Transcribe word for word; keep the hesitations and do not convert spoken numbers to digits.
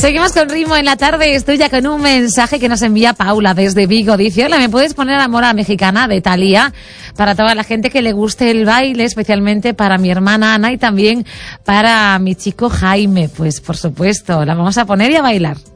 Seguimos con ritmo en la tarde. Estoy ya con un mensaje que nos envía Paula desde Vigo. Dice: hola, ¿me puedes poner Amor a la Mexicana de Thalía? Para toda la gente que le guste el baile, especialmente para mi hermana Ana y también para mi chico Jaime. Pues por supuesto, la vamos a poner y a bailar.